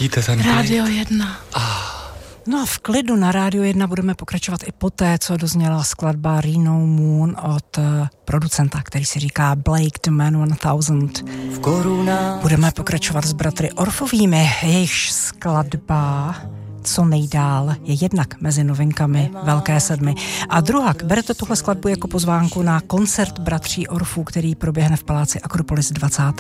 pustíte ten Radio 1. No a v klidu na Rádiu 1 budeme pokračovat i poté, co dozněla skladba Reno Moon od producenta, který si říká Blake the Man 1000. Budeme pokračovat s bratry Orfovými, jejichž skladba Co nejdál je jednak mezi novinkami Velké sedmi. A druhak, berete tuhle skladbu jako pozvánku na koncert bratří Orfů, který proběhne v paláci Akropolis 20.